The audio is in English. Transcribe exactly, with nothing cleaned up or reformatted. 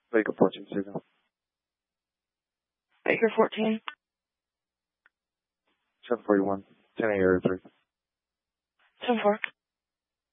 Baker fourteen signal. Baker fourteen. seven forty-one. ten A area three. seven four.